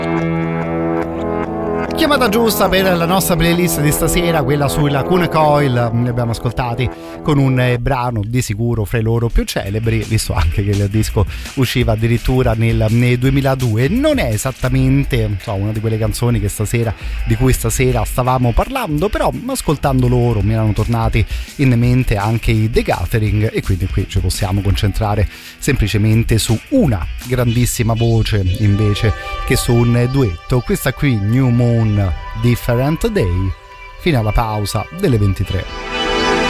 Chiamata giusta per la nostra playlist di stasera, quella sulla Cune Coil. Ne abbiamo ascoltati con un brano di sicuro fra i loro più celebri, visto anche che il disco usciva addirittura nel 2002. Non è esattamente una di quelle canzoni di cui stasera stavamo parlando, però ascoltando loro mi erano tornati in mente anche i The Gathering, e quindi qui ci possiamo concentrare semplicemente su una grandissima voce invece che su un duetto. Questa qui, New Moon Different Day, fino alla pausa delle 23.